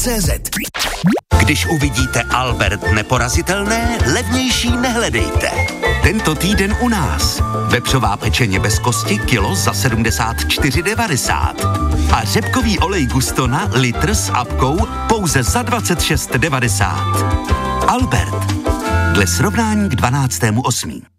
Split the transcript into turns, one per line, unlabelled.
Albert.cz.
Když uvidíte Albert neporazitelné, levnější nehledejte. Tento týden u nás. Vepřová pečeně bez kosti kilo za 74,90. A řepkový olej Gustona litr s apkou pouze za 26,90. Albert. Dle srovnání k 12.8.